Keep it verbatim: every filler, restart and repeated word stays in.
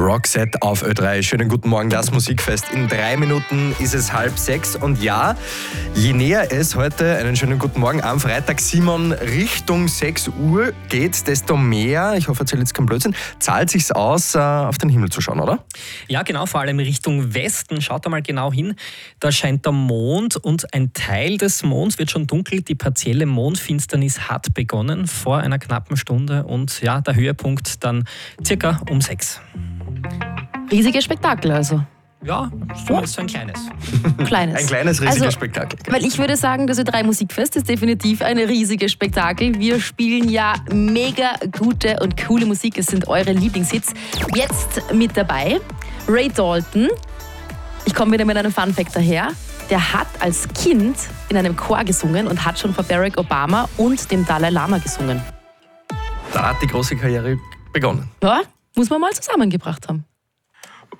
Roxette auf Ö drei. Schönen guten Morgen, das Musikfest. In drei Minuten ist es halb sechs. Und ja, je näher es heute, einen schönen guten Morgen, am Freitag, Simon, Richtung sechs Uhr geht, desto mehr, ich hoffe, ich erzähle jetzt keinen Blödsinn, zahlt sich's aus, auf den Himmel zu schauen, oder? Ja, genau, vor allem Richtung Westen. Schaut da mal genau hin. Da scheint der Mond und ein Teil des Monds wird schon dunkel. Die partielle Mondfinsternis hat begonnen vor einer knappen Stunde. Und ja, der Höhepunkt dann circa um sechs. Riesiges Spektakel also. Ja, so ist so ein kleines. Kleines. Ein kleines, riesiges also, Spektakel. Weil ich würde sagen, das Ö drei Musikfest ist definitiv ein riesiges Spektakel. Wir spielen ja mega gute und coole Musik. Es sind eure Lieblingshits. Jetzt mit dabei Ray Dalton. Ich komme wieder mit einem Funfact daher. Der hat als Kind in einem Chor gesungen und hat schon vor Barack Obama und dem Dalai Lama gesungen. Da hat die große Karriere begonnen. Ja, muss man mal zusammengebracht haben.